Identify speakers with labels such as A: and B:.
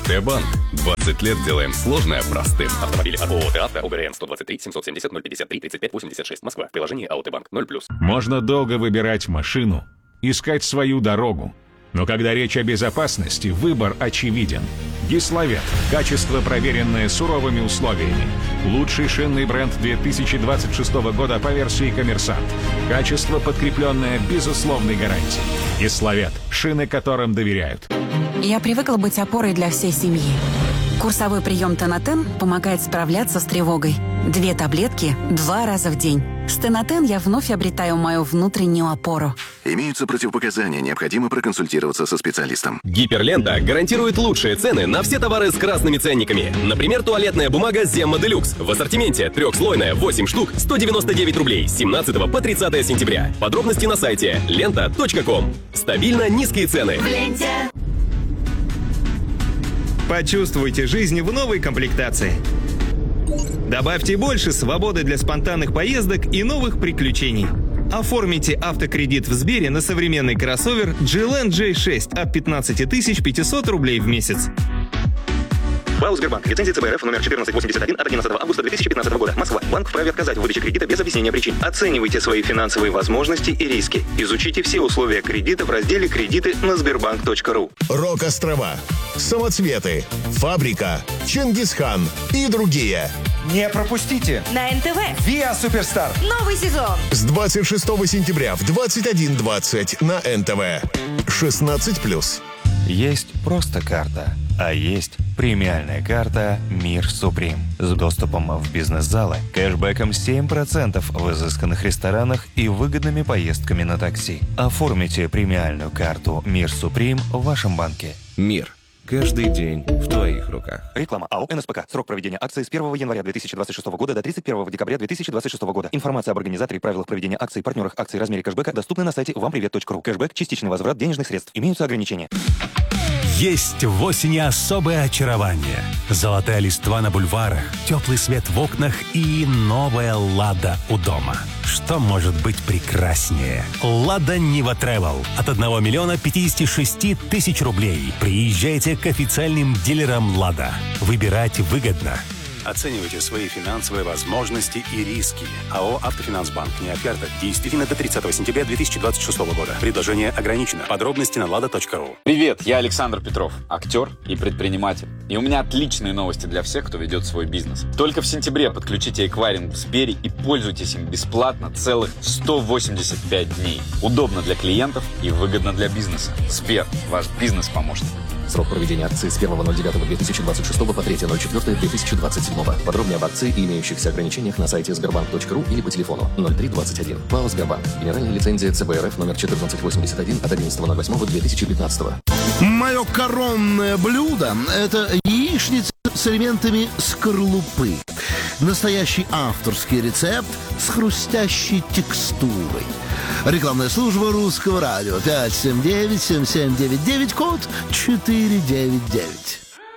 A: АТ-банк. 20 лет делаем сложное простым.
B: Автомобили от ООО «Авто», УГРН 123 770 053 35 86, Москва. Приложение АТ-банк 0+.
C: Можно долго выбирать машину, искать свою дорогу. Но когда речь о безопасности, выбор очевиден. Гисловет. Качество, проверенное суровыми условиями. Лучший шинный бренд 2026 года по версии «Коммерсант». Качество, подкрепленное безусловной гарантией. Гисловет. Шины, которым доверяют.
D: Я привыкла быть опорой для всей семьи. Курсовой прием Тонатен помогает справляться с тревогой. 2 таблетки 2 раза в день. С Тонатен я вновь обретаю мою внутреннюю опору.
E: Имеются противопоказания, необходимо проконсультироваться со специалистом.
B: Гиперлента гарантирует лучшие цены на все товары с красными ценниками. Например, туалетная бумага Земма Делюкс. В ассортименте 3-слойная, 8 штук, 199 рублей с 17 по 30 сентября. Подробности на сайте lenta.com. Стабильно низкие цены.
F: В ленте.
G: Почувствуйте жизнь в новой комплектации. Добавьте больше свободы для спонтанных поездок и новых приключений. Оформите автокредит в Сбере на современный кроссовер GLN J6 от 15 500 рублей в месяц. БАУ «Сбербанк». Лицензия ЦБРФ номер 1481 от 11 августа 2015 года. Москва. Банк вправе отказать в выдаче кредита без объяснения причин. Оценивайте свои финансовые возможности и риски. Изучите все условия кредита в разделе «Кредиты» на sberbank.ru.
H: Рок-острова, самоцветы, фабрика, Чингисхан и другие.
I: Не пропустите!
F: На НТВ.
I: ВИА Суперстар.
F: Новый сезон.
H: С 26 сентября в 21:20 на НТВ. 16+.
J: Есть просто карта, а есть премиальная карта «Мир Суприм» с доступом в бизнес-залы, кэшбэком 7% в изысканных ресторанах и выгодными поездками на такси. Оформите премиальную карту «Мир Суприм» в вашем банке.
K: Мир. Каждый день в твоих руках.
J: Реклама АО «НСПК». Срок проведения акции с 1 января 2026 года до 31 декабря 2026 года. Информация об организаторе, правилах проведения акций, партнерах акций, размере кэшбэка доступна на сайте вампривет.ру. Кэшбэк – частичный возврат денежных средств. Имеются ограничения.
L: Есть в осени особое очарование. Золотая листва на бульварах, теплый свет в окнах и новая «Лада» у дома. Что может быть прекраснее? «Лада Нива Тревел» от 1 миллиона 56 тысяч рублей. Приезжайте к официальным дилерам «Лада». Выбирать выгодно.
M: Оценивайте свои финансовые возможности и риски. АО «Автофинансбанк». Не оферта. Действительно до 30 сентября 2026 года. Предложение ограничено. Подробности на lada.ru.
N: Привет, я Александр Петров, актер и предприниматель. И у меня отличные новости для всех, кто ведет свой бизнес. Только в сентябре подключите эквайринг в Сбере и пользуйтесь им бесплатно целых 185 дней. Удобно для клиентов и выгодно для бизнеса. Сбер, ваш бизнес-помощник.
O: Срок проведения акции с 1.09.2026 по 3.04.2027. Подробнее об акции и имеющихся ограничениях на сайте sberbank.ru или по телефону 0321. ПАО «Сбербанк». Генеральная лицензия ЦБРФ номер 1481 от 11.08.2015.
P: Мое коронное блюдо – это яичница с элементами скорлупы. Настоящий авторский рецепт с хрустящей текстурой. Рекламная служба Русского радио 579-7799, код 499.